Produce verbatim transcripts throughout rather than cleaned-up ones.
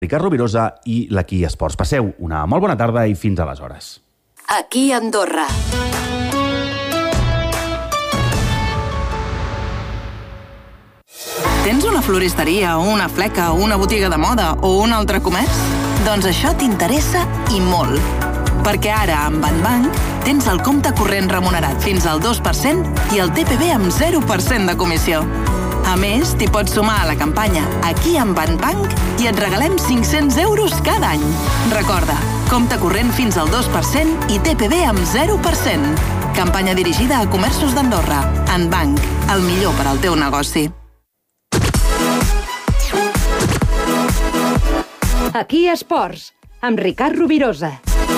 Ricard Rovirosa i l'Aquí Esports. Passeu una molt bona tarda i fins aleshores. Aquí Andorra. Tens una floristeria o una fleca o una botiga de moda o un altre comerç? Doncs això t'interessa i molt. Perquè ara, amb Banbank, tens el compte corrent remunerat fins al dos per cent i el T P V amb zero per cent de comissió. A més, t'hi pots sumar a la campanya Aquí amb Banbank i et regalem cinc-cents euros cada any. Recorda, compte corrent fins al dos per cent i T P V amb zero per cent. Campanya dirigida a comerços d'Andorra. Banbank, el millor per al teu negoci. Aquí Esports, amb Ricard Rovirosa.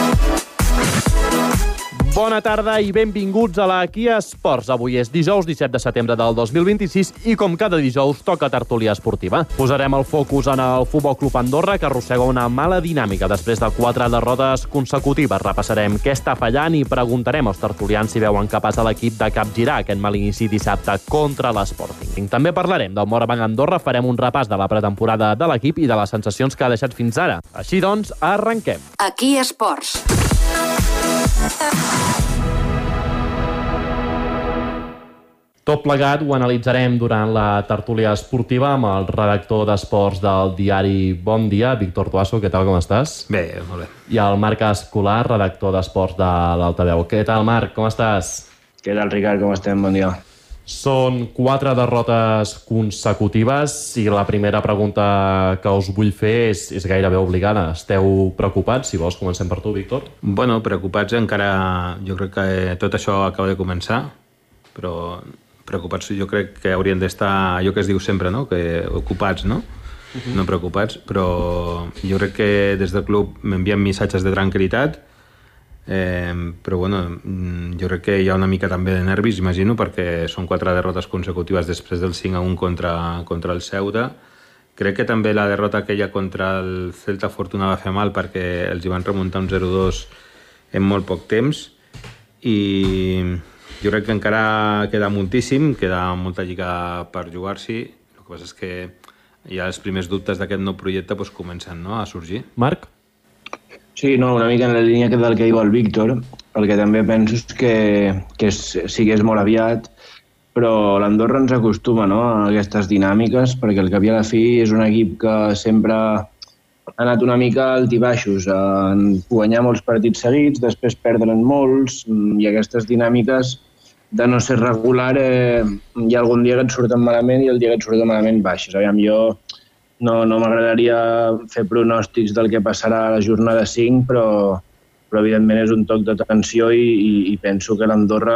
Bona tarda i benvinguts a l'Aquí Esports. Avui és dijous disset de setembre del dos mil vint-i-sis i com cada dijous toca tertúlia esportiva. Posarem el focus en el Futbol Club Andorra, que arrossega una mala dinàmica després de quatre derrotes consecutives. Repassarem què està fallant i preguntarem als tertulians si veuen capaç a l'equip de capgirar aquest mal inici dissabte contra l'Sporting. També parlarem del Morabanc Andorra, farem un repàs de la pretemporada de l'equip i de les sensacions que ha deixat fins ara. Així doncs, arrenquem. Aquí Esports. Tot plegat ho analitzarem durant la tertúlia esportiva amb el redactor d'esports del diari Bon Dia, Víctor Tuasso. Què tal, com estàs? Bé, molt bé. I el Marc Escolar, redactor d'esports de l'Altaveu. Què tal, Marc? Com estàs? Què tal, Ricard? Com estem? Bon dia. Són quatre derrotes consecutives i la primera pregunta que us vull fer és, és gairebé obligada. Esteu preocupats? Si vols, comencem per tu, Víctor. Bueno, preocupats encara... Jo crec que tot això acaba de començar, però preocupats jo crec que haurien d'estar, allò que es diu sempre, no? Que ocupats, no? Uh-huh. No preocupats, però jo crec que des del club m'envien missatges de tranquil·litat, eh, però bueno, jo crec que hi ha una mica també de nervis, imagino, perquè són quatre derrotes consecutives després del cinc a un contra, contra el Ceuta. Crec que també la derrota aquella contra el Celta Fortuna va fer mal perquè els hi van remuntar un zero dos en molt poc temps i jo crec que encara queda moltíssim, queda molta lliga per jugar-s'hi. El que passa és que ja els primers dubtes d'aquest nou projecte doncs, comencen, no?, a sorgir. Marc? Sí, no, una mica en la línia del que diu el Víctor. El que també penso és que, que sigués molt aviat, però l'Andorra ens acostuma, no?, a aquestes dinàmiques, perquè al cap i a la fi és un equip que sempre ha anat una mica altibaixos, a guanyar molts partits seguits, després perdre'n molts, i aquestes dinàmiques de no ser regular, eh, hi ha algun dia que et surten malament i el dia que et surten malament baixes. Aviam, jo no, no m'agradaria fer pronòstics del que passarà a la jornada cinc, però, però evidentment és un toc d'atenció i, i, i penso que l'Andorra...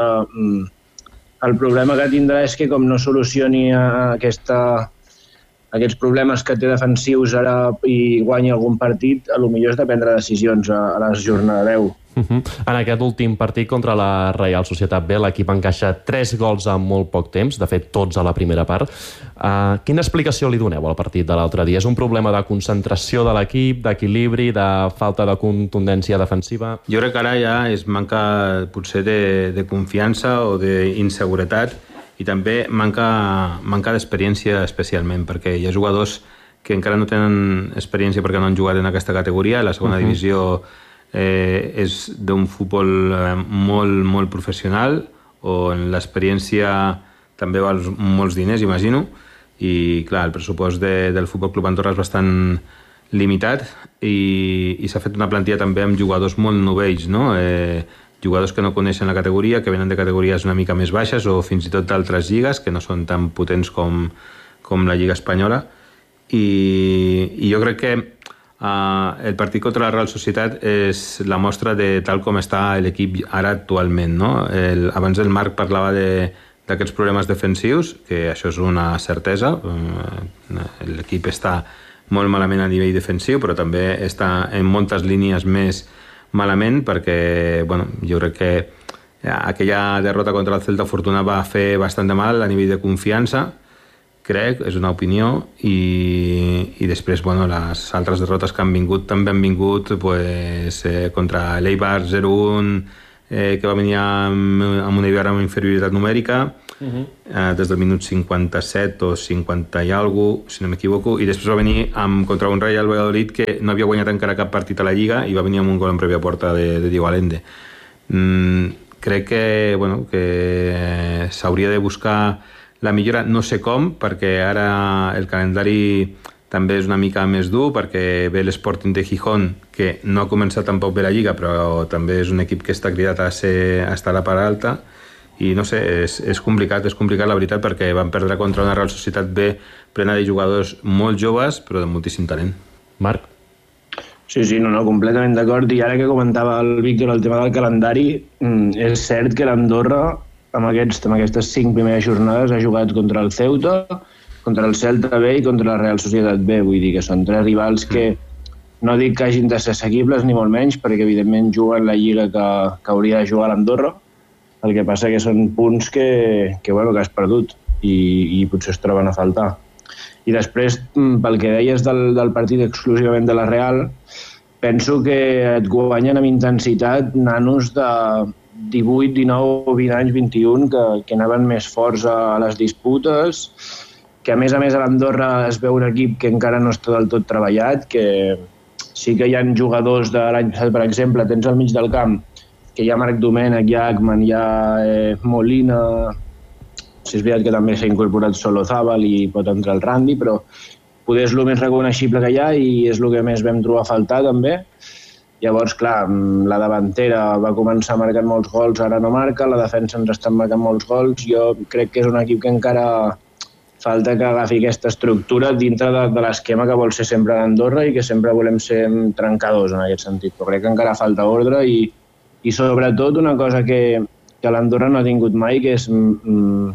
El problema que tindrà és que com no solucioni aquesta, aquests problemes que té defensius ara i guanyi algun partit, a lo millor és de prendre decisions a, a la jornada deu. Uh-huh. En aquest últim partit contra la Reial Societat B, l'equip encaixa tres gols en molt poc temps, de fet tots a la primera part. Uh, quina explicació li doneu al partit de l'altre dia? És un problema de concentració de l'equip, d'equilibri, de falta de contundència defensiva? Jo crec que ara ja es manca potser de, de confiança o d'inseguretat i també manca, manca d'experiència especialment, perquè hi ha jugadors que encara no tenen experiència perquè no han jugat en aquesta categoria. La segona uh-huh. divisió eh, és d'un futbol eh, molt, molt professional, on l'experiència també val molts diners, imagino, i clar, el pressupost de, del Futbol Club Andorra és bastant limitat i, i s'ha fet una plantilla també amb jugadors molt novells, no? Eh, jugadors que no coneixen la categoria, que venen de categories una mica més baixes o fins i tot d'altres lligues que no són tan potents com, com la Lliga Espanyola. I, i jo crec que uh, el partit contra la Real Societat és la mostra de tal com està l'equip ara actualment, no? El, abans el Marc parlava de, d'aquests problemes defensius, que això és una certesa. Uh, l'equip està molt malament a nivell defensiu, però també està en moltes línies més malament, perquè bueno, jo crec que aquella derrota contra el Celta Fortuna va fer bastant de mal a nivell de confiança, crec, és una opinió, i, i després bueno, les altres derrotes que han vingut també han vingut pues, eh, contra l'Eibar zero un, eh, que va venir amb, amb una inferioritat numèrica, uh-huh. eh, des del minut cinquanta-set o cinquanta i alguna cosa, si no m'equivoco, i després va venir amb, contra un Real Valladolid que no havia guanyat encara cap partit a la Lliga i va venir amb un gol en prèvia porta de, de Diego Allende. Mm, crec que, bueno, que s'hauria de buscar la millora, no sé com, perquè ara el calendari també és una mica més dur, perquè ve l'Sporting de Gijón, que no ha començat tampoc bé la Lliga, però també és un equip que està cridat a, ser, a estar a la part alta, i no sé, és, és complicat, és complicat la veritat, perquè van perdre contra una Real Societat B plena de jugadors molt joves, però de moltíssim talent. Marc? Sí, sí, no, no, completament d'acord. I ara que comentava el Víctor el tema del calendari, és cert que l'Andorra, amb, aquests, amb aquestes cinc primeres jornades, ha jugat contra el Ceuta, contra el Celta B i contra la Real Societat B. Vull dir que són tres rivals que no dic que hagin de ser assequibles, ni molt menys, perquè evidentment juguen la lliga que, que hauria de jugar l'Andorra. El que passa que són punts que, que, bueno, que has perdut i, i potser es troben a faltar. I després, pel que deies del, del partit exclusivament de la Real, penso que et guanyen amb intensitat nanos de divuit, dinou, vint anys, vint-i-un, que, que anaven més forts a les disputes, que a més a més a l'Andorra es veu un equip que encara no està del tot treballat, que sí que hi ha jugadors de l'any passat, per exemple, tens al mig del camp, que hi ha Marc Domènech, hi ha Ackman, hi ha eh, Molina, si és veritat que també s'ha incorporat Solozábal i pot entrar el Randy, però poder és el més reconeixible que hi ha i és el que més vam trobar a faltar també. Llavors, clar, la davantera va començar marcant molts gols, ara no marca, la defensa ens està marcant molts gols. Jo crec que és un equip que encara falta que agafi aquesta estructura dintre de, de l'esquema que vol ser sempre l'Andorra i que sempre volem ser trencadors en aquest sentit. Però crec que encara falta ordre i, i sobretot una cosa que, que l'Andorra no ha tingut mai, que és, mm,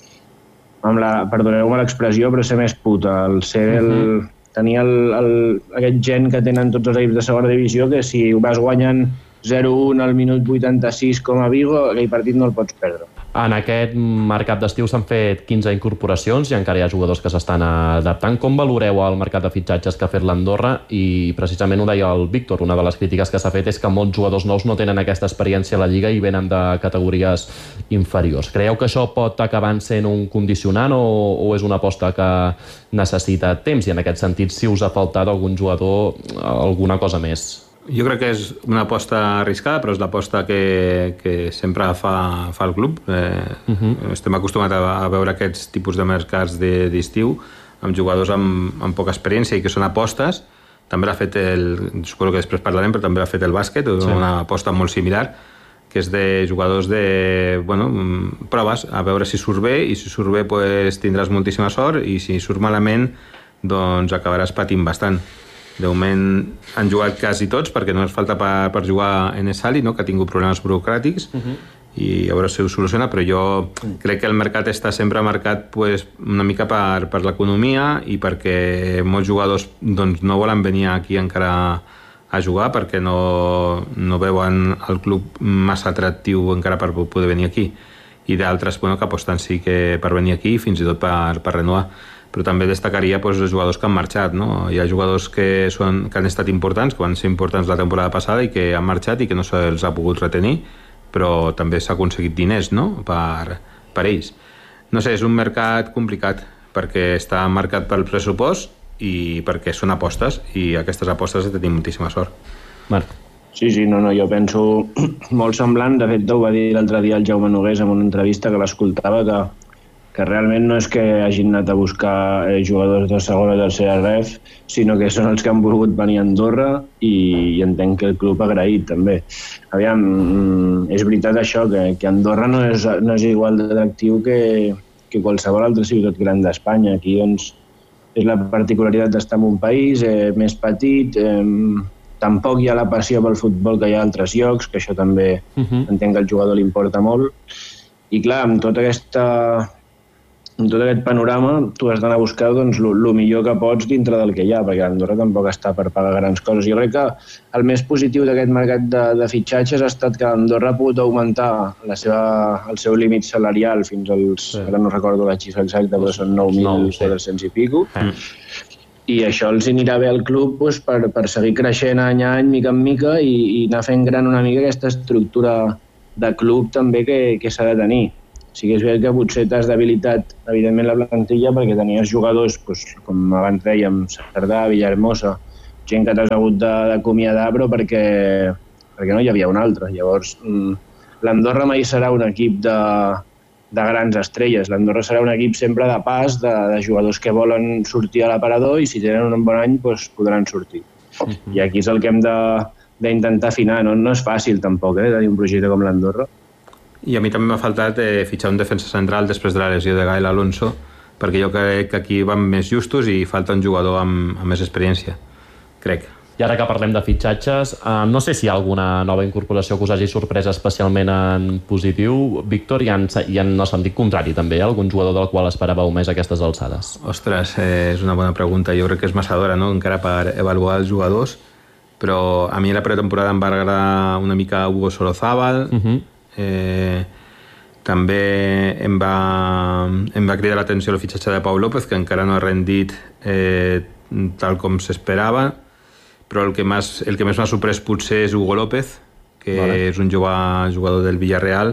amb la, perdoneu-me l'expressió, però ser més puta, el ser el, uh-huh. tenir el, el, aquest gent que tenen tots els equips de segona divisió, que si ho vas guanyant zero a un al minut vuitanta-sis com a Vigo, aquell partit no el pots perdre. En aquest mercat d'estiu s'han fet quinze incorporacions i encara hi ha jugadors que s'estan adaptant. Com valoreu el mercat de fitxatges que ha fet l'Andorra? I precisament ho deia el Víctor, una de les crítiques que s'ha fet és que molts jugadors nous no tenen aquesta experiència a la Lliga i venen de categories inferiors. Creieu que això pot acabar sent un condicionant o, o és una aposta que necessita temps? I en aquest sentit, si us ha faltat algun jugador, alguna cosa més? Jo crec que és una aposta arriscada, però és l'aposta que, que sempre fa, fa el club. Eh, uh-huh. Estem acostumats a, a veure aquests tipus de mercats d'estiu amb jugadors amb, amb poca experiència i que són apostes. També l'ha fet el... Suposo que després parlarem, però també l'ha fet el bàsquet, sí. Una aposta molt similar, que és de jugadors de... Bueno, proves, a veure si surt bé, i si surt bé pues, tindràs moltíssima sort, i si surt malament, doncs acabaràs patint bastant. De moment han jugat quasi tots, perquè només falta per, per jugar en Esali, no? Que ha tingut problemes burocràtics, uh-huh. i a veure si ho soluciona, però jo crec que el mercat està sempre marcat pues, una mica per, per l'economia i perquè molts jugadors doncs, no volen venir aquí encara a jugar perquè no, no veuen el club massa atractiu encara per poder venir aquí. I d'altres bueno, que aposten sí que per venir aquí, fins i tot per, per renovar. Però també destacaria pues, els jugadors que han marxat. No? Hi ha jugadors que, són, que han estat importants, que van ser importants la temporada passada i que han marxat i que no se'ls ha pogut retenir, però també s'ha aconseguit diners no? per, per ells. No sé, és un mercat complicat perquè està marcat pel pressupost i perquè són apostes i aquestes apostes han de tenir moltíssima sort. Marc. Sí, sí, no, no, jo penso molt semblant. De fet, ho va dir l'altre dia el Jaume Nogués en una entrevista que l'escoltava, que que realment no és que hagin anat a buscar eh, jugadors de segona o tercera ref, sinó que són els que han volgut venir a Andorra i, i entenc que el club ha agraït també. Aviam, és veritat això, que, que Andorra no és, no és igual d'atractiu que, que qualsevol altra ciutat gran d'Espanya. Aquí doncs, és la particularitat d'estar en un país eh, més petit, eh, tampoc hi ha la passió pel futbol que hi ha a altres llocs, que això també uh-huh. entenc que al jugador li importa molt. I clar, amb tota aquesta... en tot aquest panorama tu has d'anar a buscar doncs, el millor que pots dintre del que hi ha, perquè Andorra tampoc està per pagar grans coses. Jo crec que el més positiu d'aquest mercat de, de fitxatges ha estat que Andorra ha pogut augmentar la seva, el seu límit salarial fins als, sí. ara no recordo la xifra exacta, però són nou mil quatre-cents i pico. Mm. I això els anirà bé al club doncs, per, per seguir creixent any a any, mica en mica, i, i anar fent gran una mica aquesta estructura de club també que, que s'ha de tenir. sí que és veritat que potser t'has debilitat, evidentment, la plantilla perquè tenies jugadors, doncs, com abans dèiem, Cerdà, Villahermosa, gent que t'has hagut d'acomiadar, però perquè, perquè no hi havia un altre. Llavors, l'Andorra mai serà un equip de, de grans estrelles. L'Andorra serà un equip sempre de pas, de, de jugadors que volen sortir a l'aparador i si tenen un bon any doncs, podran sortir. Uh-huh. I aquí és el que hem de d'intentar afinar. No, no és fàcil tampoc, eh, tenir un projecte com l'Andorra. I a mi també m'ha faltat eh, fitxar un defensa central després de la lesió de Gael Alonso, perquè jo crec que aquí van més justos i falta un jugador amb, amb més experiència, crec. I ara que parlem de fitxatges, eh, no sé si hi ha alguna nova incorporació que us hagi sorprès especialment en positiu. Víctor, hi ha, hi ha en el sentit contrari també, algun jugador del qual esperàveu més a aquestes alçades? Ostres, eh, és una bona pregunta. Jo crec que és massa d'hora, no?, encara per avaluar els jugadors, però a mi la pretemporada em va agradar una mica Hugo Solozábal. Uh-huh. eh, també em va, em va cridar l'atenció el fitxatge de Pau López, que encara no ha rendit eh, tal com s'esperava, però el que, més, el que més m'ha sorprès potser és Hugo López, que vale. És un jugador, jugador del Villarreal,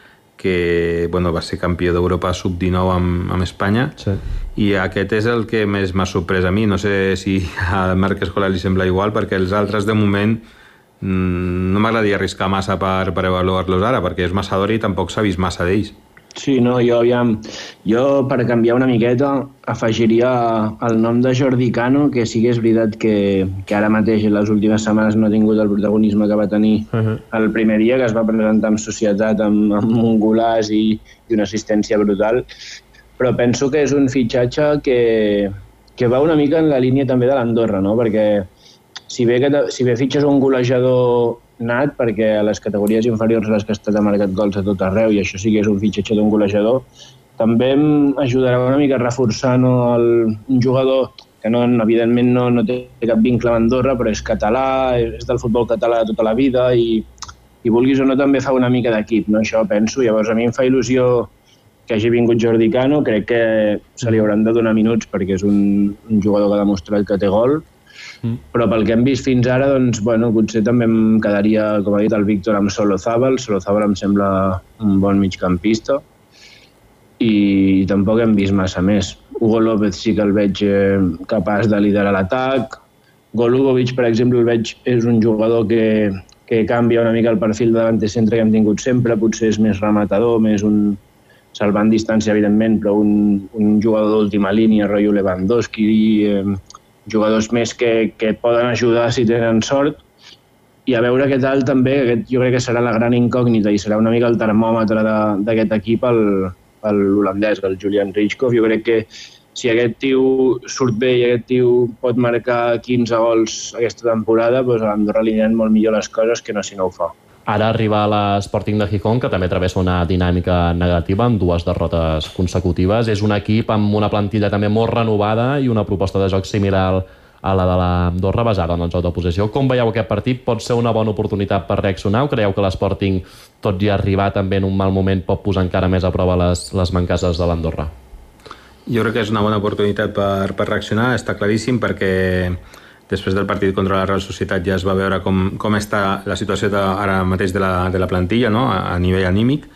que bueno, va ser campió d'Europa sub dinou amb, amb Espanya, sí. I aquest és el que més m'ha sorprès a mi. No sé si a Marc Escolar li sembla igual, perquè els altres de moment mmm, no m'agradaria arriscar massa per, per avaluar-los ara, perquè és massa d'hora i tampoc s'ha vist massa d'ells. Sí, no, jo, aviam, jo per canviar una miqueta afegiria el nom de Jordi Cano, que sí que és veritat que, que ara mateix en les últimes setmanes no ha tingut el protagonisme que va tenir uh-huh. el primer dia, que es va presentar amb societat, amb, amb un golaç i, i una assistència brutal, però penso que és un fitxatge que, que va una mica en la línia també de l'Andorra, no? Perquè si bé, que, si bé fitxes un golejador nat, perquè a les categories inferiors les que ha estat ha marcat gols a tot arreu i això sí que és un fitxatge d'un golejador, també em ajudarà una mica a reforçar, no, el, un jugador que no, evidentment no, no té cap vincle amb Andorra, però és català, és del futbol català tota la vida i, i vulguis o no també fa una mica d'equip, no? Això penso. Llavors a mi em fa il·lusió que hagi vingut Jordi Cano, crec que se li hauran de donar minuts perquè és un, un jugador que ha demostrat que té gol. Mm. Però pel que hem vist fins ara, doncs, bueno, potser també em quedaria, com ha dit el Víctor, amb Solozábal. Solozábal em sembla un bon migcampista i tampoc hem vist massa més. Hugo López sí que el veig eh, capaç de liderar l'atac. Golubovic, per exemple, el veig, és un jugador que, que canvia una mica el perfil de davanter centre que hem tingut sempre, potser és més rematador, més un salvant distància, evidentment, però un, un jugador d'última línia, rotllo Lewandowski, eh, jugadors més que, que poden ajudar si tenen sort, i a veure què tal també, aquest jo crec que serà la gran incògnita i serà una mica el termòmetre d'aquest equip, l'holandès, el, el Julian Rijkov. Jo crec que si aquest tio surt bé i aquest tio pot marcar quinze gols aquesta temporada, doncs a l'Andorra li aniran molt millor les coses que no si no ho fa. Ara arriba a l'Sporting de Gijón, que també travessa una dinàmica negativa amb dues derrotes consecutives. És un equip amb una plantilla també molt renovada i una proposta de joc similar a la de l'Andorra, basada en el joc de possessió. Com veieu aquest partit? Pot ser una bona oportunitat per reaccionar o creieu que l'Sporting, tot i arribar també en un mal moment, pot posar encara més a prova les, les mancances de l'Andorra? Jo crec que és una bona oportunitat per, per reaccionar, està claríssim, perquè després del partit contra la Real Societat ja es va veure com, com està la situació de, ara mateix de la, de la plantilla, no? a, a nivell anímic,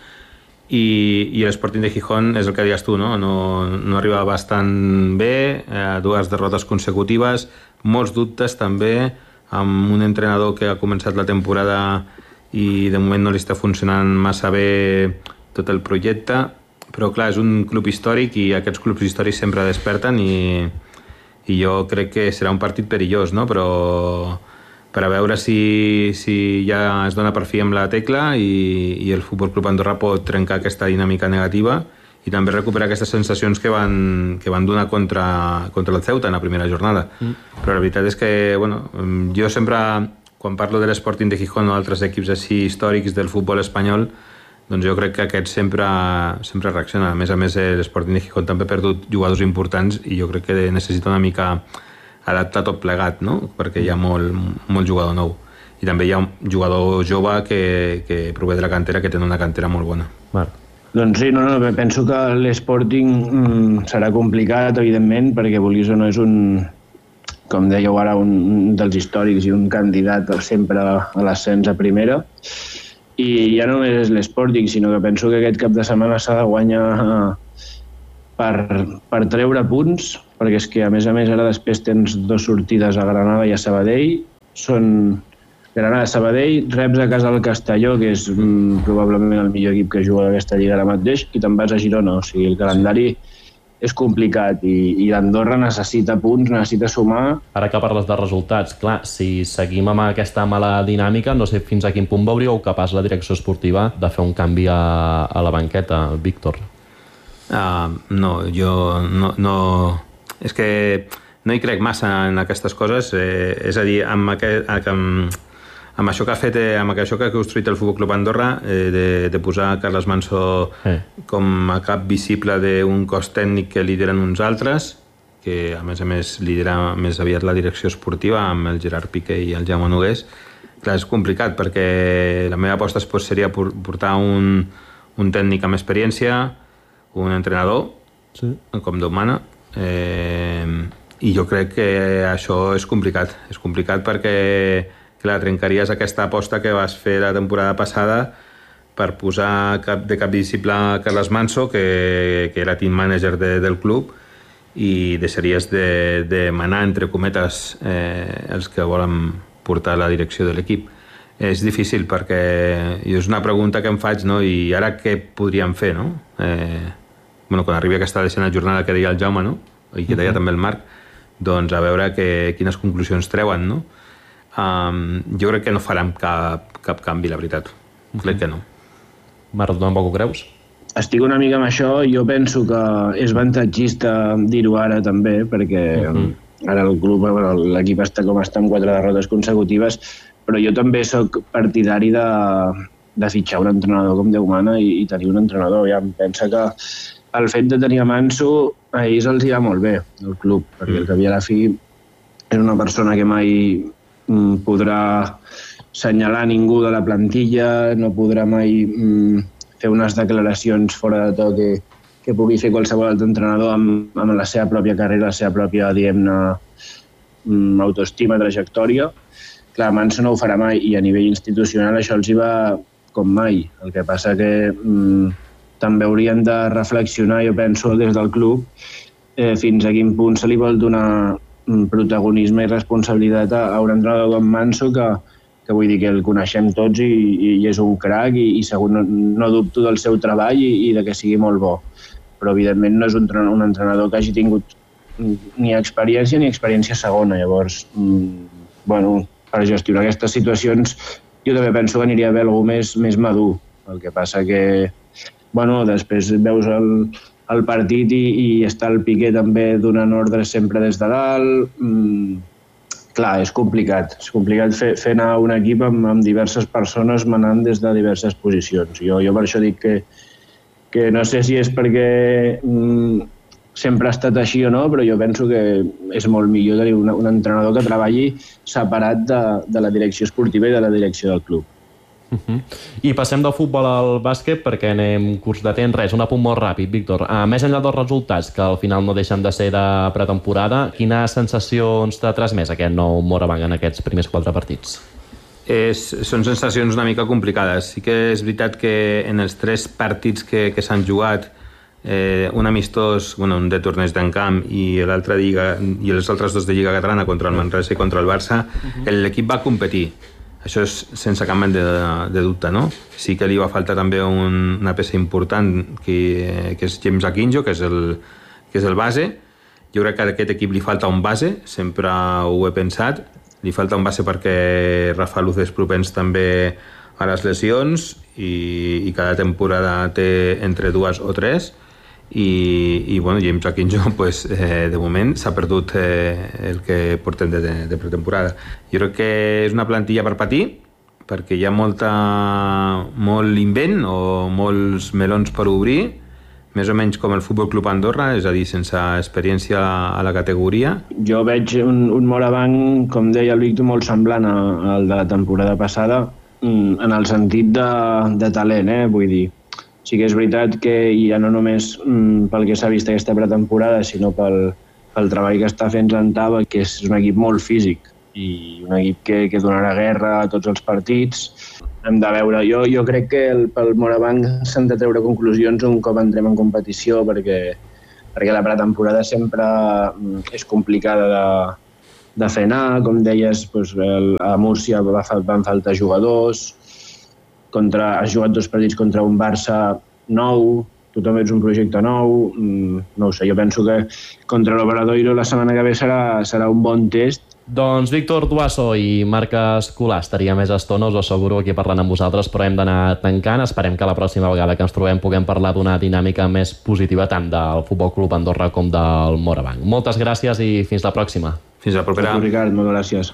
i, i l'Sporting de Gijón és el que dius tu, no, no, no arriba bastant bé, eh, dues derrotes consecutives, molts dubtes també, amb un entrenador que ha començat la temporada i de moment no li està funcionant massa bé tot el projecte, però clar, és un club històric i aquests clubs històrics sempre desperten i, i jo crec que serà un partit perillós, no? Però per a veure si, si ja es dona per fi amb la tecla i, i el Futbol Club Andorra pot trencar aquesta dinàmica negativa i també recuperar aquestes sensacions que van, que van donar contra, contra el Ceuta en la primera jornada. Mm. Però la veritat és que, bueno, jo sempre, quan parlo de l'Sporting de Gijón o altres equips així històrics del futbol espanyol, doncs jo crec que aquest sempre, sempre reacciona. A més a més, l'Sporting de Gijón també ha perdut jugadors importants i jo crec que necessita una mica adaptar tot plegat, no? Perquè hi ha molt, molt jugador nou. I també hi ha un jugador jove que, que prové de la cantera, que té una cantera molt bona. Marc. Doncs sí, no, no, penso que l'Sporting mm, serà complicat, evidentment, perquè vulguis o no és un, com dèieu ara, un dels històrics i un candidat sempre a l'ascens a primera. i ja no només és l'Sporting, sinó que penso que aquest cap de setmana s'ha de guanyar per, per treure punts, perquè és que a més a més ara després tens dues sortides a Granada i a Sabadell, són Granada-Sabadell, reps a casa del Castelló, que és mm, probablement el millor equip que juga d'aquesta lliga ara mateix, i te'n vas a Girona. O sigui, el calendari és complicat i, i l'Andorra necessita punts, necessita sumar. Ara que parles de resultats, clar, si seguim amb aquesta mala dinàmica, no sé fins a quin punt veuríeu capaç la direcció esportiva de fer un canvi a, a la banqueta, Víctor. Uh, no, jo no, no... És que no hi crec massa en aquestes coses. Eh, és a dir, amb aquest... Amb... amb això que ha fet, eh, amb això que ha construït el Futbol Club Andorra, eh, de, de posar Carles Manso eh. com a cap visible d'un cos tècnic que lideren uns altres, que a més a més lidera més aviat la direcció esportiva amb el Gerard Piqué i el Jaume Nogués. Clar, és complicat perquè la meva aposta seria portar un, un tècnic amb experiència, un entrenador, sí. com Déu mana, eh, i jo crec que això és complicat. És complicat perquè clar, trencaries aquesta aposta que vas fer la temporada passada per posar cap, de cap visible Carles Manso, que, que era team manager de, del club, i deixaries de, de manar, entre cometes, eh, els que volen portar la direcció de l'equip. És difícil perquè és una pregunta que em faig, no? I ara què podríem fer, no? Eh, bueno, quan arribi aquesta decena jornada que deia el Jaume, no? I que deia uh-huh. també el Marc, doncs a veure que, quines conclusions treuen, no? Um, jo crec que no faran cap, cap canvi, la veritat. Uh-huh. Crec que no. Marc, tu tampoc ho creus? Estic una mica amb això. Jo penso que és avantatgista dir-ho ara també, perquè uh-huh. ara el club, l'equip està com està amb quatre derrotes consecutives, però jo també sóc partidari de, de fitxar un entrenador com Déu mana i, i tenir un entrenador. Ja em pensa que el fet de tenir a Manso a ells els hi va molt bé, el club, perquè uh-huh. el que havia a la fi és una persona que mai podrà assenyalar ningú de la plantilla, no podrà mai mm, fer unes declaracions fora de to que, que pugui fer qualsevol altre entrenador amb, amb la seva pròpia carrera, la seva pròpia, diguem-ne, mm, autoestima, trajectòria. Clar, Manso no ho farà mai i a nivell institucional això els hi va com mai. El que passa que mm, també haurien de reflexionar, jo penso, des del club, eh, fins a quin punt se li vol donar protagonisme i responsabilitat a, a un entrenador com Manso que, que vull dir que el coneixem tots i, i és un crac i, i segur no, no dubto del seu treball i, i de que sigui molt bo, però evidentment no és un, un entrenador que hagi tingut ni experiència ni experiència segona. Llavors, mm, bueno, per gestionar aquestes situacions jo també penso que aniria bé algú més, més madur. El que passa que bueno, després veus el el partit i, i està el Piqué també donant ordres sempre des de dalt. Mm, clar, és complicat. És complicat fer, fer anar un equip amb, amb diverses persones manant des de diverses posicions. Jo, jo per això dic que, que no sé si és perquè mm, sempre ha estat així o no, però jo penso que és molt millor tenir un, un entrenador que treballi separat de, de la direcció esportiva i de la direcció del club. Uh-huh. I passem del futbol al bàsquet perquè anem curts de temps. Res, un apunt molt ràpid, Víctor. Uh, més enllà dels resultats, que al final no deixen de ser de pretemporada, quines sensacions t'ha transmès aquest nou Morabanc en aquests primers quatre partits? És, són sensacions una mica complicades. Sí que és veritat que en els tres partits que, que s'han jugat, eh, un amistós, bueno, un de torneig d'encamp i l'altre lliga i els altres dos de Lliga Catalana contra el Manresa i contra el Barça, uh-huh. l'equip va competir. Això és sense cap mena de, de dubte, no? Sí que li va faltar també un, una peça important que, que és James Akinjo, que és, el, que és el base. Jo crec que a aquest equip li falta un base, sempre ho he pensat. Li falta un base perquè Rafa Luz és propens també a les lesions i, i cada temporada té entre dues o tres. I, i bueno, James Akinjo pues, eh, de moment s'ha perdut eh, el que portem de, de pretemporada. Jo crec que és una plantilla per patir perquè hi ha molta, molt invent o molts melons per obrir, més o menys com el Futbol Club Andorra, és a dir, sense experiència a la categoria. Jo veig un, un Morabanc, com deia el Víctor, molt semblant al de la temporada passada en el sentit de, de talent, eh, vull dir. Sí que és veritat que ja no només mm, pel que s'ha vist aquesta pretemporada, sinó pel, pel treball que està fent Zantava, que és un equip molt físic i un equip que, que donarà guerra a tots els partits. hem de veure. Jo, jo crec que el, pel Morabanc s'han de treure conclusions un cop entrem en competició, perquè, perquè la pretemporada sempre és complicada de, de fer anar. Com deies, doncs, el, a Múrcia va, van faltar jugadors, contra, has jugat dos partits contra un Barça nou, tu també ets un projecte nou, no ho sé, jo penso que contra l'Obradoiro la setmana que ve serà, serà un bon test. Doncs Víctor Duaso i Marc Escolà estaria més estona, us ho asseguro, aquí parlant amb vosaltres, però hem d'anar tancant. Esperem que la pròxima vegada que ens trobem puguem parlar d'una dinàmica més positiva tant del Futbol Club Andorra com del Morabanc. Moltes gràcies i fins la pròxima. Fins la propera. Ricard, moltes gràcies.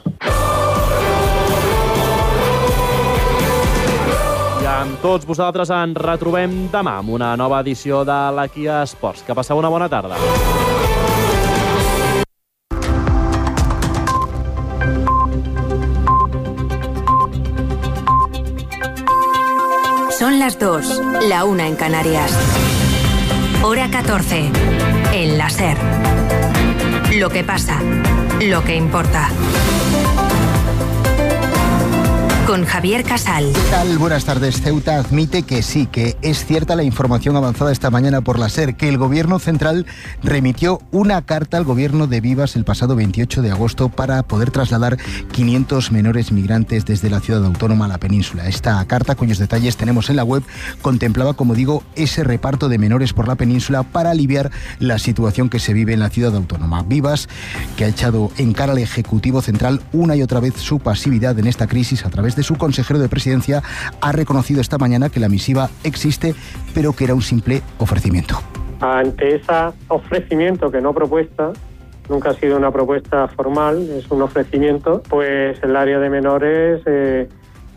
I amb tots vosaltres ens retrobem demà amb una nova edició de l'Aquí Esports. Que passeu una bona tarda. Son las dos, la una en Canarias. Hora catorce, en la SER. Lo que pasa, lo que importa. Con Javier Casal. ¿Qué tal? Buenas tardes. Ceuta admite que sí, que es cierta la información avanzada esta mañana por la SER, que el Gobierno Central remitió una carta al Gobierno de Vivas el pasado veintiocho de agosto para poder trasladar quinientos menores migrantes desde la ciudad autónoma a la península. Esta carta, cuyos detalles tenemos en la web, contemplaba, como digo, ese reparto de menores por la península para aliviar la situación que se vive en la ciudad autónoma. Vivas, que ha echado en cara al Ejecutivo Central una y otra vez su pasividad en esta crisis a través de su consejero de Presidencia, ha reconocido esta mañana que la misiva existe, pero que era un simple ofrecimiento. Ante ese ofrecimiento, que no propuesta, nunca ha sido una propuesta formal, es un ofrecimiento, pues el área de menores eh,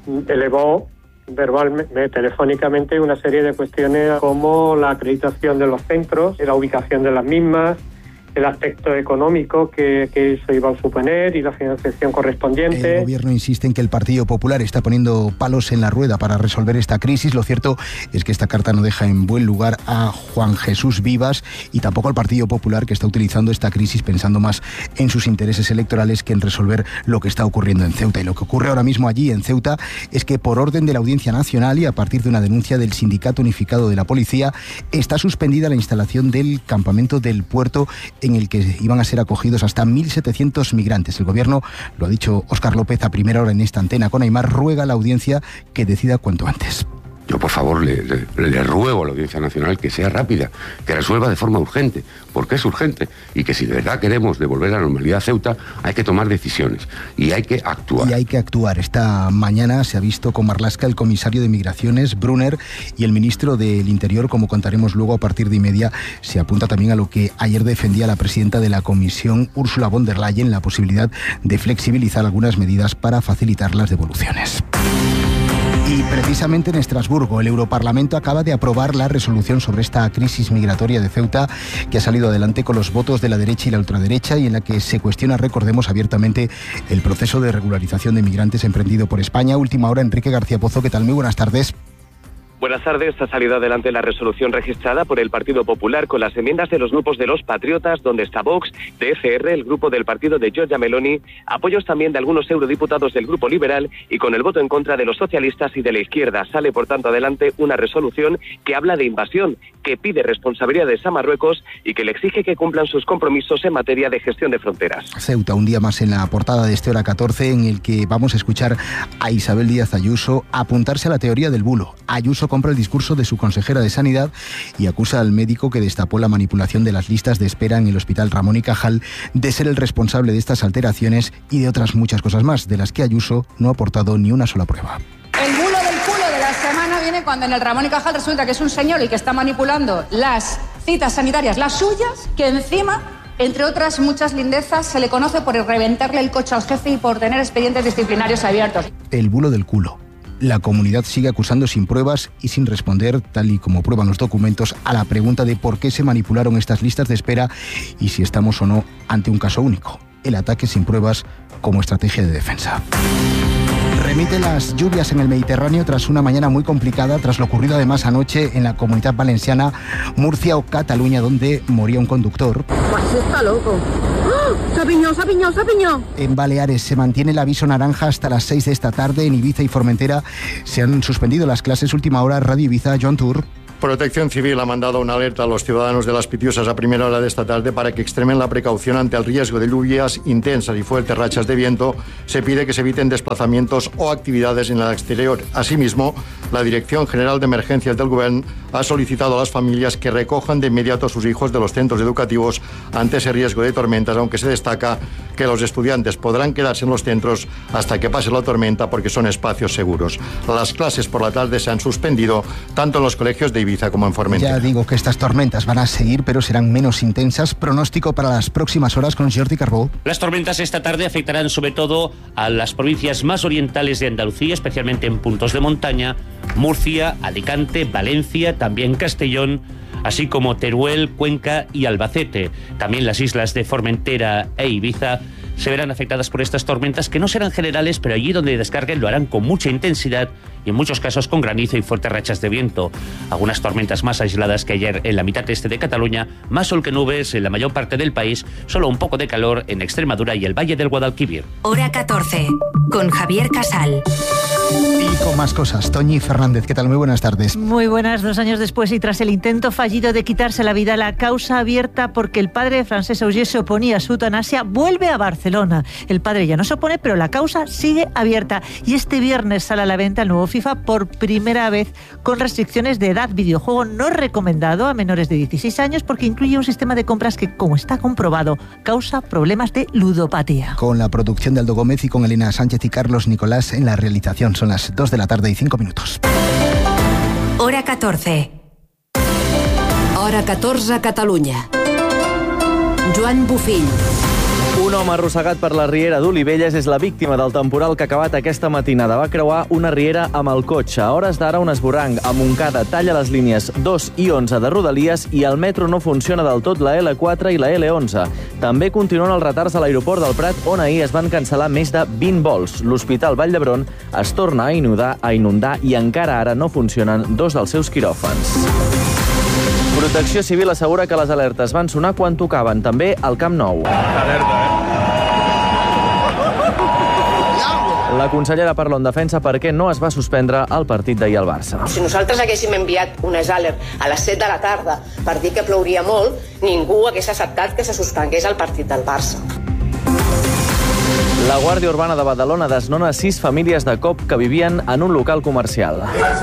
elevó verbalmente, telefónicamente, una serie de cuestiones como la acreditación de los centros, la ubicación de las mismas, el aspecto económico que, que eso iba a suponer y la financiación correspondiente. El Gobierno insiste en que el Partido Popular está poniendo palos en la rueda para resolver esta crisis. Lo cierto es que esta carta no deja en buen lugar a Juan Jesús Vivas y tampoco al Partido Popular, que está utilizando esta crisis pensando más en sus intereses electorales que en resolver lo que está ocurriendo en Ceuta. Y lo que ocurre ahora mismo allí en Ceuta es que, por orden de la Audiencia Nacional y a partir de una denuncia del Sindicato Unificado de la Policía, está suspendida la instalación del campamento del puerto en el que iban a ser acogidos hasta mil setecientos migrantes. El Gobierno, lo ha dicho Óscar López a primera hora en esta antena con Aimar, ruega a la audiencia que decida cuanto antes. Yo, por favor, le, le, le ruego a la Audiencia Nacional que sea rápida, que resuelva de forma urgente, porque es urgente, y que si de verdad queremos devolver la normalidad a Ceuta, hay que tomar decisiones y hay que actuar. Y hay que actuar. Esta mañana se ha visto con Marlaska el comisario de Migraciones, Brunner, y el ministro del Interior, como contaremos luego a partir de y media. Se apunta también a lo que ayer defendía la presidenta de la Comisión, Ursula von der Leyen, la posibilidad de flexibilizar algunas medidas para facilitar las devoluciones. Y precisamente en Estrasburgo, el Europarlamento acaba de aprobar la resolución sobre esta crisis migratoria de Ceuta, que ha salido adelante con los votos de la derecha y la ultraderecha, y en la que se cuestiona, recordemos, abiertamente el proceso de regularización de migrantes emprendido por España. Última hora, Enrique García Pozo, ¿qué tal? Muy buenas tardes. Buenas tardes. Ha salido adelante la resolución registrada por el Partido Popular con las enmiendas de los grupos de los Patriotas, donde está Vox, D F R, el grupo del partido de Giorgia Meloni, apoyos también de algunos eurodiputados del Grupo Liberal y con el voto en contra de los socialistas y de la izquierda. Sale, por tanto, adelante una resolución que habla de invasión, que pide responsabilidades a Marruecos y que le exige que cumplan sus compromisos en materia de gestión de fronteras. Ceuta, un día más en la portada de este Hora catorce, en el que vamos a escuchar a Isabel Díaz Ayuso apuntarse a la teoría del bulo. Ayuso compra el discurso de su consejera de Sanidad y acusa al médico que destapó la manipulación de las listas de espera en el Hospital Ramón y Cajal de ser el responsable de estas alteraciones y de otras muchas cosas más, de las que Ayuso no ha aportado ni una sola prueba. El bulo del culo de la semana viene cuando en el Ramón y Cajal resulta que es un señor el que está manipulando las citas sanitarias, las suyas, que encima, entre otras muchas lindezas, se le conoce por reventarle el coche al jefe y por tener expedientes disciplinarios abiertos. El bulo del culo. La comunidad sigue acusando sin pruebas y sin responder, tal y como prueban los documentos, a la pregunta de por qué se manipularon estas listas de espera y si estamos o no ante un caso único. El ataque sin pruebas como estrategia de defensa. Remite las lluvias en el Mediterráneo tras una mañana muy complicada, tras lo ocurrido además anoche en la Comunitat Valenciana, Murcia o Cataluña, donde moría un conductor. Pues está loco. ¡Oh! ¡Se piñó, se piñó, se piñó! En Baleares se mantiene el aviso naranja hasta las seis de esta tarde. En Ibiza y Formentera se han suspendido las clases. Última hora, Radio Ibiza, Joan Tour. Protección Civil ha mandado una alerta a los ciudadanos de Las Pitiusas a primera hora de esta tarde para que extremen la precaución ante el riesgo de lluvias intensas y fuertes rachas de viento. Se pide que se eviten desplazamientos o actividades en el exterior. Asimismo, la Dirección General de Emergencias del Govern ha solicitado a las familias que recojan de inmediato a sus hijos de los centros educativos ante ese riesgo de tormentas, aunque se destaca que los estudiantes podrán quedarse en los centros hasta que pase la tormenta porque son espacios seguros. Las clases por la tarde se han suspendido tanto en los colegios de Ibiza como en Formentera. Ya digo que estas tormentas van a seguir, pero serán menos intensas. Pronóstico para las próximas horas con Jordi Carbó. Las tormentas esta tarde afectarán sobre todo a las provincias más orientales de Andalucía, especialmente en puntos de montaña, Murcia, Alicante, Valencia, también Castellón, así como Teruel, Cuenca y Albacete. También las islas de Formentera e Ibiza se verán afectadas por estas tormentas, que no serán generales, pero allí donde descarguen lo harán con mucha intensidad y en muchos casos con granizo y fuertes rachas de viento. Algunas tormentas más aisladas que ayer en la mitad este de Cataluña, más sol que nubes en la mayor parte del país, solo un poco de calor en Extremadura y el Valle del Guadalquivir. Hora catorce, con Javier Casal. Y con más cosas, Toñi Fernández, ¿qué tal? Muy buenas tardes. Muy buenas, dos años después y tras el intento fallido de quitarse la vida, la causa abierta porque el padre de Francesc Auger se oponía a su eutanasia vuelve a Barcelona. El padre ya no se opone, pero la causa sigue abierta y este viernes sale a la venta el nuevo FIFA por primera vez con restricciones de edad, videojuego no recomendado a menores de dieciséis años porque incluye un sistema de compras que, como está comprobado, causa problemas de ludopatía. Con la producción de Aldo Gómez y con Elena Sánchez y Carlos Nicolás en la realización. Son las dos de la tarde y cinco minutos. Hora catorce. Hora catorze, Catalunya. Joan Bufill. Un home arrossegat per la riera d'Olivelles és la víctima del temporal que ha acabat aquesta matinada. Va creuar una riera amb el cotxe. A hores d'ara un esborrany a Montcada talla les línies dos i onze de Rodalies i el metro no funciona del tot la ele quatre i la ele onze. També continuen els retards a l'aeroport del Prat, on ahir es van cancel·lar més de vint vols. L'Hospital Vall d'Hebron es torna a inundar, a inundar i encara ara no funcionen dos dels seus quiròfans. Protecció Civil assegura que les alertes van sonar quan tocaven, també al Camp Nou. Alerta, eh? La consellera parla en defensa perquè no es va suspendre el partit d'ahir al Barça. Si nosaltres haguéssim enviat unes alertes a les set de la tarda per dir que plouria molt, ningú hagués acceptat que se suspengués el partit del Barça. La Guàrdia Urbana de Badalona desnona sis famílies de cop que vivien en un local comercial.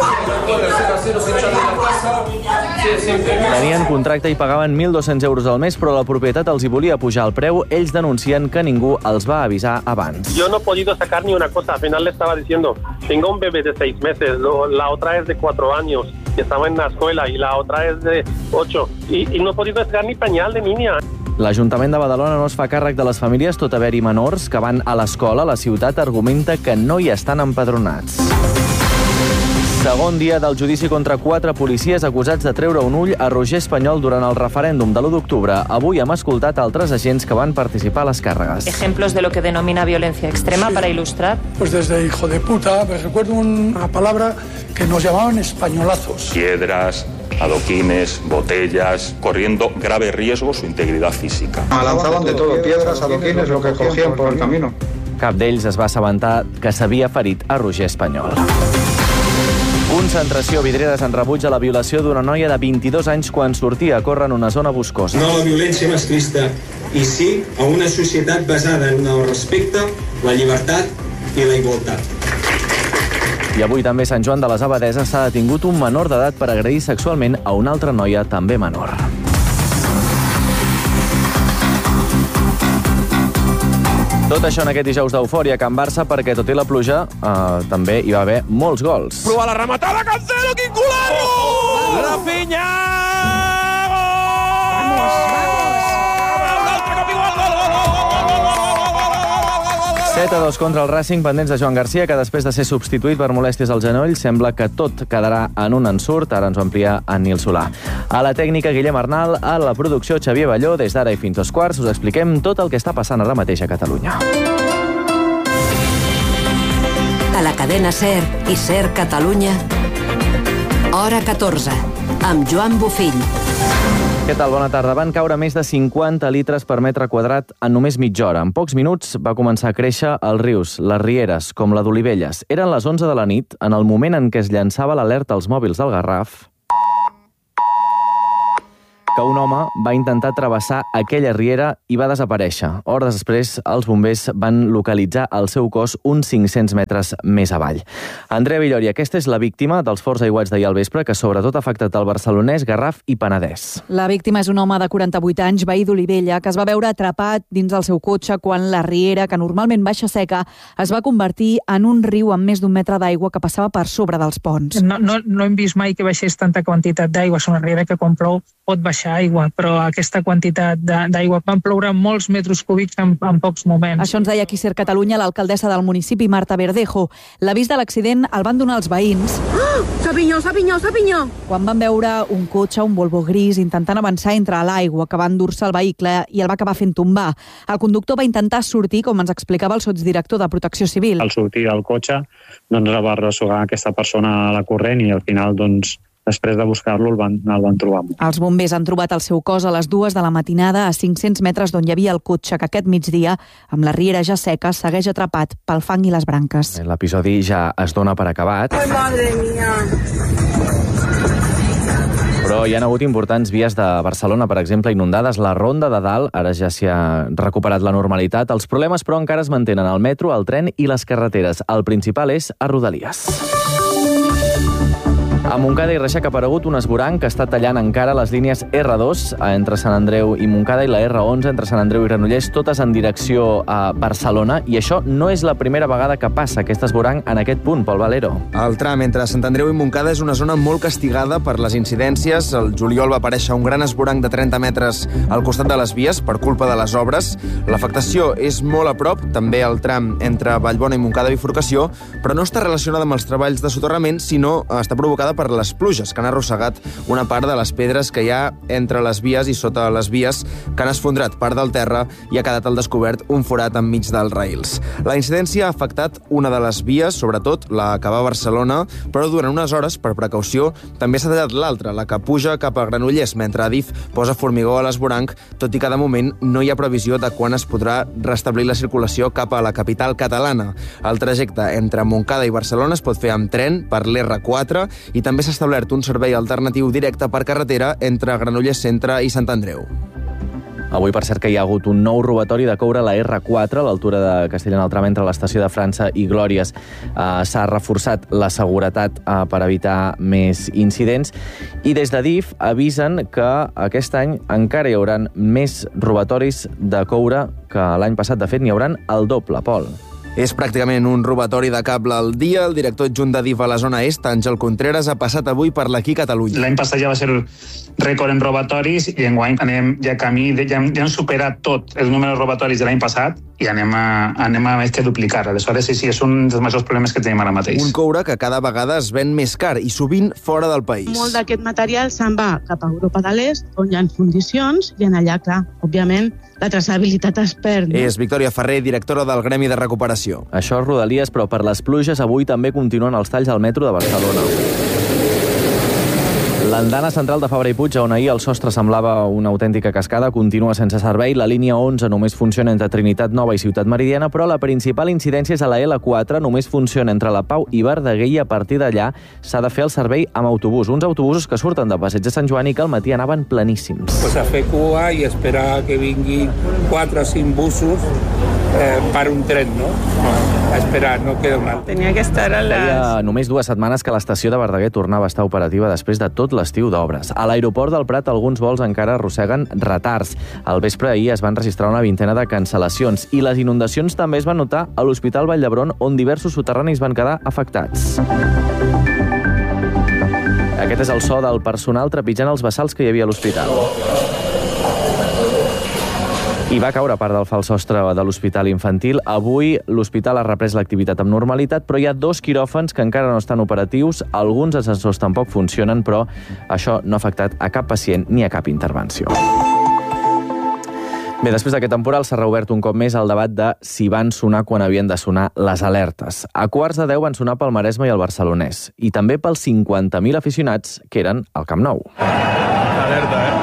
Tenien contracte i pagaven mil dos-cents euros al mes, però la propietat els hi volia pujar el preu. Ells denuncien que ningú els va avisar abans. Yo no he podido sacar ni una cosa. Al final le estaba diciendo, tengo un bebé de seis meses, la otra es de cuatro años, que estaba en la escuela, y la otra es de ocho. Y, y no he podido sacar ni pañal de niña. L'Ajuntament de Badalona no es fa càrrec de les famílies, tot haver-hi menors que van a l'escola. La ciutat argumenta que no hi estan empadronats. Segon dia del judici contra quatre policies acusats de treure un ull a Roger Espanyol durant el referèndum de l'u d'octubre. Avui hem escoltat altres agents que van participar a les càrregues. Ejemplos de lo que denomina violencia extrema para ilustrar. Pues desde hijo de puta, pues recuerdo una palabra que nos llamaban españolazos. Piedras, adoquines, botellas, corriendo grave riesgo su integridad física. Lanzaban de todo, piedras, adoquines, lo que cogían por el camino. Cap d'ells es va assabentar que s'havia ferit a Roger Espanyol. Concentració Vidreres en rebuig a la violació d'una noia de vint-i-dos anys quan sortia a córrer en una zona boscosa. No a la violència masclista i sí a una societat basada en el respecte, la llibertat i la igualtat. I avui també a Sant Joan de les Abadeses s'ha detingut un menor d'edat per agredir sexualment a una altra noia també menor. Tot això en aquest dijous d'eufòria a Can Barça perquè, tot i la pluja, eh, també hi va haver molts gols. Prova la rematada, Cancelo, quin golazo! Oh! Rafinha! set a dos contra el Racing, pendents de Joan Garcia, que després de ser substituït per molèsties al genoll, sembla que tot quedarà en un ensurt. Ara ens ho amplia en Nil Solà. A la tècnica, Guillem Arnal, a la producció, Xavier Balló. Des d'ara i fins dos quarts us expliquem tot el que està passant ara mateix a Catalunya. A la cadena SER i SER Catalunya. Hora catorze, amb Joan Bufill. Què tal? Bona tarda. Van caure més de cinquanta litres per metre quadrat en només mitja hora. En pocs minuts va començar a créixer els rius, les rieres, com la d'Olivelles. Eren les onze de la nit, en el moment en què es llançava l'alerta als mòbils del Garraf, que un home va intentar travessar aquella riera i va desaparèixer. Hores després, els bombers van localitzar el seu cos uns cinc-cents metres més avall. Andrea Villori, aquesta és la víctima dels forts aiguats d'ahir al vespre, que sobretot ha afectat el barcelonès, Garraf i Penedès. La víctima és un home de quaranta-vuit anys, veí d'Olivella, que es va veure atrapat dins del seu cotxe quan la riera, que normalment baixa seca, es va convertir en un riu amb més d'un metre d'aigua que passava per sobre dels ponts. No, no, no hem vist mai que baixés tanta quantitat d'aigua. És una riera que quan plou pot baixar aigua, però aquesta quantitat d'aigua van ploure molts metres cúbics en, en pocs moments. Això ens deia aquí SER Catalunya l'alcaldessa del municipi, Marta Verdejo. L'avís de l'accident el van donar els veïns. Ah! Sapinyó, sapinyó, sapinyó! Quan van veure un cotxe, un Volvo gris, intentant avançar entre l'aigua, que va endur-se el vehicle i el va acabar fent tombar. El conductor va intentar sortir, com ens explicava el sotsdirector de Protecció Civil. Al sortir del cotxe, doncs va arrossegar aquesta persona a la corrent i al final, doncs, després de buscar-lo, el van, el van trobar. Els bombers han trobat el seu cos a les dues de la matinada a cinc-cents metres d'on hi havia el cotxe, que aquest migdia, amb la riera ja seca, segueix atrapat pel fang i les branques. L'episodi ja es dona per acabat. Ai, madre mía! Però hi ha hagut importants vies de Barcelona, per exemple, inundades. La Ronda de Dalt, ara ja s'hi ha recuperat la normalitat. Els problemes, però, encara es mantenen al metro, al tren i les carreteres. El principal és a Rodalies. A Montcada i Reixac ha aparegut un esvoranc que està tallant encara les línies erre dos entre Sant Andreu i Montcada i la erre onze entre Sant Andreu i Granollers, totes en direcció a Barcelona, i això no és la primera vegada que passa aquest esvoranc en aquest punt, Pol Valero. El tram entre Sant Andreu i Montcada és una zona molt castigada per les incidències. El juliol va aparèixer un gran esvoranc de trenta metres al costat de les vies per culpa de les obres. L'afectació és molt a prop, també el tram entre Vallbona i Montcada Bifurcació, però no està relacionada amb els treballs de soterrament, sinó està provocada per les pluges que han arrossegat una part de les pedres que hi ha entre les vies i sota les vies, que han esfondrat part del terra i ha quedat al descobert un forat enmig dels rails. La incidència ha afectat una de les vies, sobretot la que va a Barcelona, però durant unes hores, per precaució, també s'ha tallat l'altra, la que puja cap a Granollers, mentre Adif posa formigó a l'esvoranc, tot i que de moment no hi ha previsió de quan es podrà restablir la circulació cap a la capital catalana. El trajecte entre Montcada i Barcelona es pot fer amb tren per l'erre quatre i també s'ha establert un servei alternatiu directe per carretera entre Granollers Centre i Sant Andreu. Avui, per cert, que hi ha hagut un nou robatori de coure a la erre quatre, a l'altura de Castellana, al tram entre l'estació de França i Glòries. Uh, S'ha reforçat la seguretat uh, per evitar més incidents. I des d'Adif avisen que aquest any encara hi haurà més robatoris de coure que l'any passat. De fet, n'hi hauran el doble, Pol. És pràcticament un robatori de cable al dia. El director adjunt d'Adif a la zona est, Àngel Contreras, ha passat avui per l'Aquí Catalunya. L'any passat ja va ser rècord en robatoris i enguany anem ja camí, de, ja, ja hem superat tot el número de robatoris de l'any passat i anem a, anem a més que duplicar. Aleshores, sí, sí, és un dels majors problemes que tenim ara mateix. Un coure que cada vegada es ven més car i sovint fora del país. Molt d'aquest material se'n va cap a Europa de l'Est, on hi ha fundicions, i en allà, clar, òbviament, la traçabilitat es perd. No? És Victòria Ferrer, directora del Gremi de Recuperació. Això és Rodalies, però per les pluges avui també continuen els talls al metro de Barcelona. L'andana central de Fabra i Puig, on ahir el sostre semblava una autèntica cascada, continua sense servei. La línia onze només funciona entre Trinitat Nova i Ciutat Meridiana, però la principal incidència és a la ele quatre, només funciona entre la Pau i Verdaguer, i a partir d'allà s'ha de fer el servei amb autobús. Uns autobusos que surten de Passeig de Sant Joan i que al matí anaven pleníssims. Pues a fer cua i esperar que vinguin quatre o cinc busos eh, per un tren, no? A esperar, no queda mal. Tenia que estar a les... Hi ha només dues setmanes que l'estació de Verdaguer tornava a estar operativa després de tot l'estiu d'obres. A l'aeroport del Prat alguns vols encara arrosseguen retards. Al vespre ahir es van registrar una vintena de cancel·lacions i les inundacions també es van notar a l'Hospital Vall d'Hebron, on diversos soterranis van quedar afectats. Aquest és el so del personal trepitjant els bassals que hi havia a l'hospital. I va caure part del fals sostre de l'hospital infantil. Avui l'hospital ha reprès l'activitat amb normalitat, però hi ha dos quiròfans que encara no estan operatius. Alguns ascensors tampoc funcionen, però això no ha afectat a cap pacient ni a cap intervenció. Bé, després d'aquest temporal s'ha reobert un cop més el debat de si van sonar quan havien de sonar les alertes. A quarts de deu van sonar pel Maresme i el Barcelonès, i també pels cinquanta mil aficionats que eren al Camp Nou. Alerta, eh?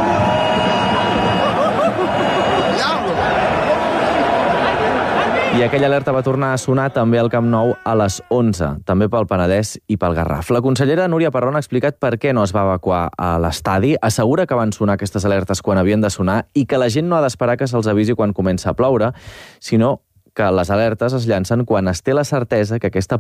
I aquella alerta va tornar a sonar també al Camp Nou a les onze, també pel Penedès i pel Garraf. La consellera Núria Parrón ha explicat per què no es va evacuar a l'estadi, assegura que van sonar aquestes alertes quan havien de sonar i que la gent no ha d'esperar que se'ls avisi quan comença a ploure, sinó que les alertes es llancen quan es té la certesa que aquesta